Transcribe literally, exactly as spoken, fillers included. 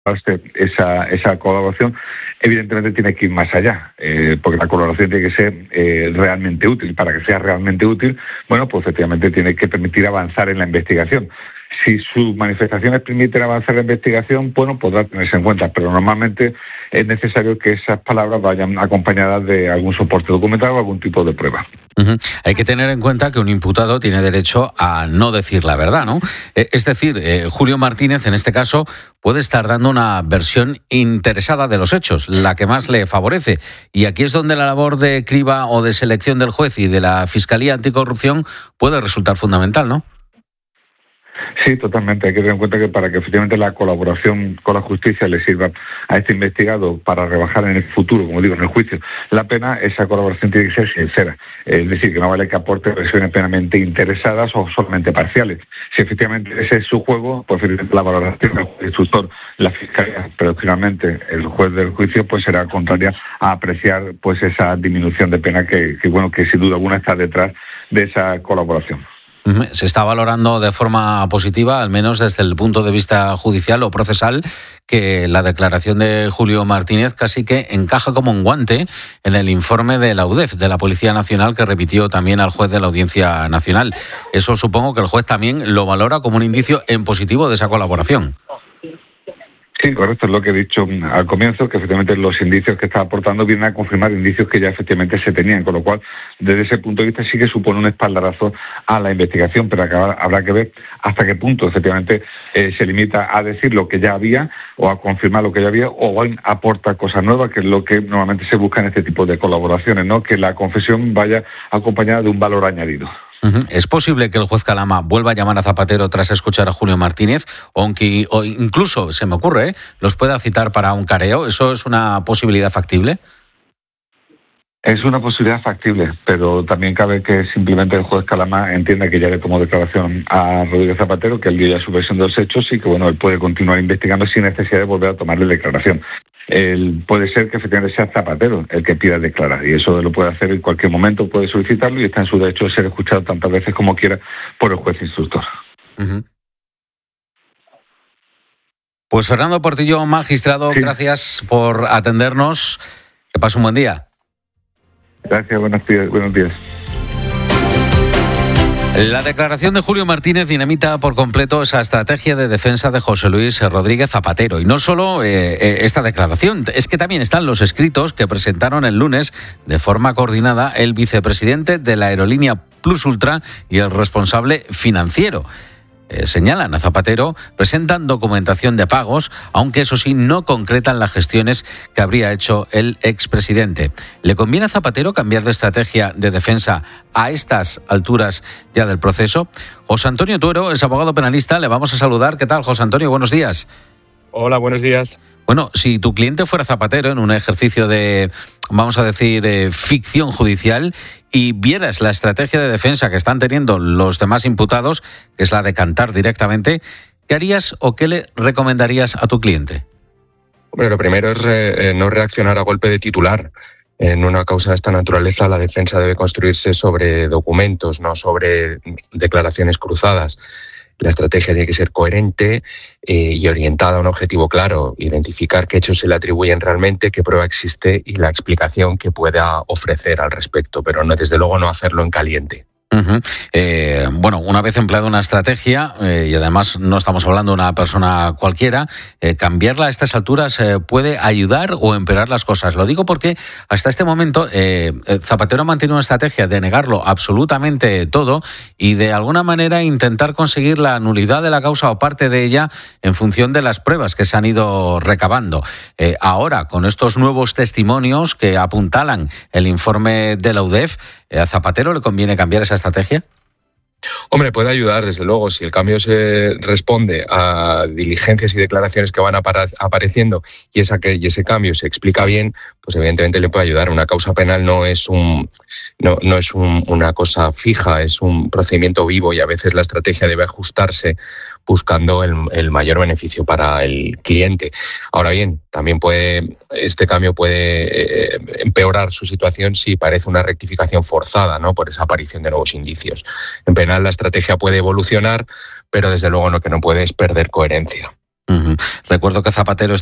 esa, esa colaboración, evidentemente tiene que ir más allá, eh, porque la colaboración tiene que ser eh, realmente útil. Para que sea realmente útil, bueno, pues efectivamente tiene que permitir avanzar en la investigación. Si sus manifestaciones permiten avanzar en la investigación, bueno, podrá tenerse en cuenta, pero normalmente es necesario que esas palabras vayan acompañadas de algún soporte documental o algún tipo de prueba. Uh-huh. Hay que tener en cuenta que un imputado tiene derecho a no decir la verdad, ¿no? Eh, es decir, eh, Julio Martínez, en este caso, puede estar dando una versión interesada de los hechos, la que más le favorece. Y aquí es donde la labor de criba o de selección del juez y de la Fiscalía Anticorrupción puede resultar fundamental, ¿no? Sí, totalmente. Hay que tener en cuenta que para que efectivamente la colaboración con la justicia le sirva a este investigado para rebajar en el futuro, como digo, en el juicio, la pena, esa colaboración tiene que ser sincera. Es decir, que no vale que aporte versiones plenamente interesadas o solamente parciales. Si efectivamente ese es su juego, pues la valoración del juez instructor, la fiscalía, pero finalmente el juez del juicio, pues será contraria a apreciar pues esa disminución de pena que, que bueno, que sin duda alguna está detrás de esa colaboración. Se está valorando de forma positiva, al menos desde el punto de vista judicial o procesal, que la declaración de Julio Martínez casi que encaja como un guante en el informe de la U D E F, de la Policía Nacional, que repitió también al juez de la Audiencia Nacional. Eso supongo que el juez también lo valora como un indicio en positivo de esa colaboración. Sí, correcto, es lo que he dicho al comienzo, que efectivamente los indicios que está aportando vienen a confirmar indicios que ya efectivamente se tenían, con lo cual, desde ese punto de vista sí que supone un espaldarazo a la investigación, pero habrá que ver hasta qué punto efectivamente eh, se limita a decir lo que ya había o a confirmar lo que ya había, o aporta cosas nuevas, que es lo que normalmente se busca en este tipo de colaboraciones, ¿no? Que la confesión vaya acompañada de un valor añadido. Uh-huh. ¿Es posible que el juez Calama vuelva a llamar a Zapatero tras escuchar a Julio Martínez? O, aunque, o incluso, se me ocurre, ¿eh? los pueda citar para un careo. ¿Eso es una posibilidad factible? Es una posibilidad factible, pero también cabe que simplemente el juez Calama entienda que ya le tomó declaración a Rodríguez Zapatero, que él dio ya su versión de los hechos y que bueno, él puede continuar investigando sin necesidad de volver a tomarle declaración. El, puede ser que efectivamente sea Zapatero el que pida declarar, y eso lo puede hacer en cualquier momento, puede solicitarlo y está en su derecho de ser escuchado tantas veces como quiera por el juez instructor. Uh-huh. Pues Fernando Portillo, magistrado, sí. Gracias por atendernos. Que pase un buen día. Gracias, buenos días. Buenos días. La declaración de Julio Martínez dinamita por completo esa estrategia de defensa de José Luis Rodríguez Zapatero. Y no solo eh, esta declaración, es que también están los escritos que presentaron el lunes de forma coordinada el vicepresidente de la aerolínea Plus Ultra y el responsable financiero. Eh, señalan a Zapatero, presentan documentación de pagos, aunque eso sí no concretan las gestiones que habría hecho el expresidente. ¿Le conviene a Zapatero cambiar de estrategia de defensa a estas alturas ya del proceso? José Antonio Tuero es abogado penalista, le vamos a saludar. ¿Qué tal, José Antonio? Buenos días. Hola, buenos días. Bueno, si tu cliente fuera Zapatero en un ejercicio de, vamos a decir, eh, ficción judicial, y vieras la estrategia de defensa que están teniendo los demás imputados, que es la de cantar directamente, ¿qué harías o qué le recomendarías a tu cliente? Bueno, lo primero es eh, no reaccionar a golpe de titular. En una causa de esta naturaleza, la defensa debe construirse sobre documentos, no sobre declaraciones cruzadas. La estrategia tiene que ser coherente eh, y orientada a un objetivo claro, identificar qué hechos se le atribuyen realmente, qué prueba existe y la explicación que pueda ofrecer al respecto, pero no, desde luego no hacerlo en caliente. Uh-huh. Eh, bueno, una vez empleada una estrategia, eh, y además no estamos hablando de una persona cualquiera, eh, cambiarla a estas alturas eh, puede ayudar o empeorar las cosas. Lo digo porque hasta este momento eh, Zapatero mantiene una estrategia de negarlo absolutamente todo y de alguna manera intentar conseguir la nulidad de la causa o parte de ella en función de las pruebas que se han ido recabando. Eh, ahora, con estos nuevos testimonios que apuntalan el informe de la U D E F, ¿a Zapatero le conviene cambiar esa estrategia? Hombre, puede ayudar, desde luego. Si el cambio se responde a diligencias y declaraciones que van apareciendo y, esa que, y ese cambio se explica bien, pues evidentemente le puede ayudar. Una causa penal no es un no, no es un, una cosa fija, es un procedimiento vivo y a veces la estrategia debe ajustarse buscando el, el mayor beneficio para el cliente. Ahora bien, también puede este cambio puede eh, empeorar su situación si parece una rectificación forzada, ¿no? Por esa aparición de nuevos indicios. En penal la estrategia puede evolucionar, pero desde luego lo que no puede es perder coherencia. Uh-huh. Recuerdo que Zapatero